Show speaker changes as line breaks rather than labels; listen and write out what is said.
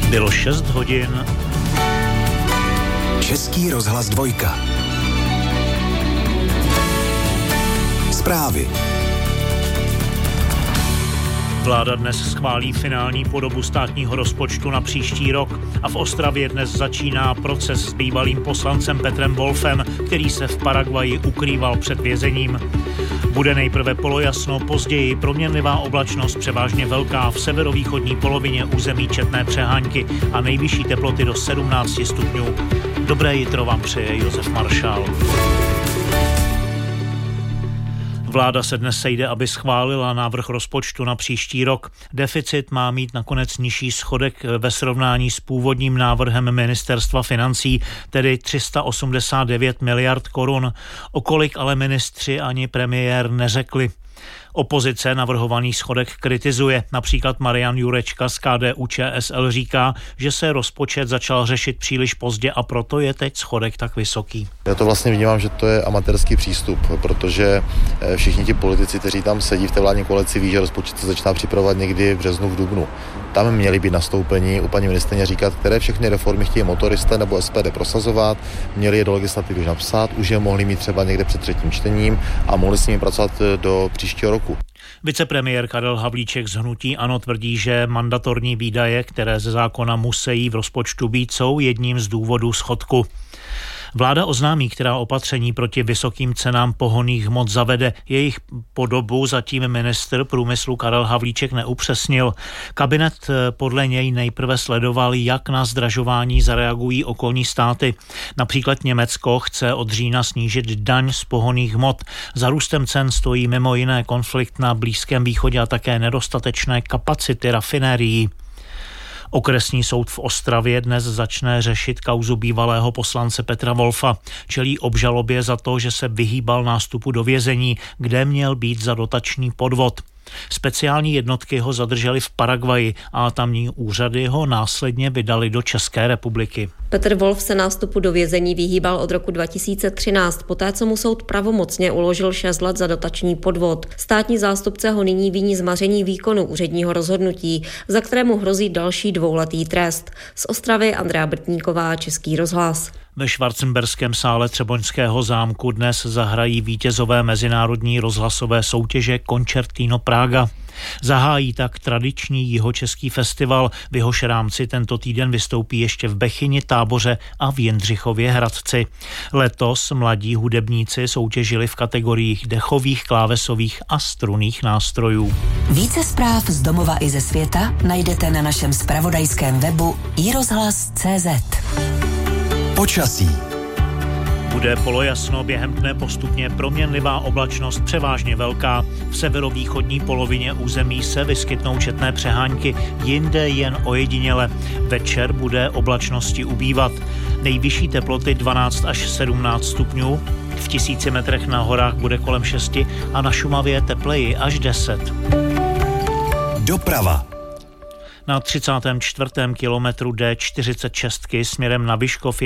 Bylo 6 hodin.
Český rozhlas 2. Zprávy.
Vláda dnes schválí finální podobu státního rozpočtu na příští rok a v Ostravě dnes začíná proces s bývalým poslancem Petrem Wolfem, který se v Paraguayi ukrýval před vězením. Bude nejprve polojasno, později proměnlivá oblačnost převážně velká, v severovýchodní polovině území četné přehánky a nejvyšší teploty do 17 stupňů. Dobré jitro vám přeje Josef Maršál. Vláda se dnes sejde, aby schválila návrh rozpočtu na příští rok. Deficit má mít nakonec nižší schodek ve srovnání s původním návrhem Ministerstva financí, tedy 389 miliard korun. O kolik ale ministři ani premiér neřekli. Opozice navrhovaný schodek kritizuje. Například Marian Jurečka z KDU-ČSL říká, že se rozpočet začal řešit příliš pozdě a proto je teď schodek tak vysoký.
Já to vlastně vnímám, že to je amatérský přístup, protože všichni ti politici, kteří tam sedí v té vládní koalici, ví, že rozpočet se začíná připravovat někdy v březnu, v dubnu. Tam měli být nastoupení u paní ministryně říkat, které všechny reformy chtějí motoristé nebo SPD prosazovat, měli je do legislativy už napsat, už je mohli mít třeba někde před třetím čtením a mohli s nimi pracovat do příštího roku.
Vicepremiér Karel Havlíček z hnutí ANO tvrdí, že mandatorní výdaje, které ze zákona musí v rozpočtu být, jsou jedním z důvodů schodku. Vláda oznámí, která opatření proti vysokým cenám pohonných hmot zavede. Jejich podobu zatím ministr průmyslu Karel Havlíček neupřesnil. Kabinet podle něj nejprve sledoval, jak na zdražování zareagují okolní státy. Například Německo chce od října snížit daň z pohonných hmot. Za růstem cen stojí mimo jiné konflikt na Blízkém východě a také nedostatečné kapacity rafinérií. Okresní soud v Ostravě dnes začne řešit kauzu bývalého poslance Petra Wolfa. Čelí obžalobě za to, že se vyhýbal nástupu do vězení, kde měl být za dotační podvod. Speciální jednotky ho zadrželi v Paraguayi a tamní úřady ho následně vydali do České republiky.
Petr Wolf se nástupu do vězení vyhýbal od roku 2013, poté co mu soud pravomocně uložil 6 let za dotační podvod. Státní zástupce ho nyní viní z maření výkonu úředního rozhodnutí, za kterému hrozí další 2letý trest. Z Ostravy Andrea Brtníková, Český rozhlas.
Ve Schwarzenberském sále Třeboňského zámku dnes zahrají vítězové mezinárodní rozhlasové soutěže Concertino Praga. Zahájí tak tradiční jihočeský festival, v jehož rámci tento týden vystoupí ještě v Bechyni, Táboře a v Jindřichově Hradci. Letos mladí hudebníci soutěžili v kategoriích dechových, klávesových a strunných nástrojů.
Více zpráv z domova i ze světa najdete na našem zpravodajském webu iRozhlas.cz.
Počasí.
Bude polojasno, během dne postupně proměnlivá oblačnost, převážně velká. V severovýchodní polovině území se vyskytnou četné přehánky, jinde jen ojediněle. Večer bude oblačnosti ubývat. Nejvyšší teploty 12 až 17 stupňů. V 1000 metrech na horách bude kolem 6 a na Šumavě tepleji až 10.
Doprava.
Na 34. kilometru D46 směrem na Vyškov je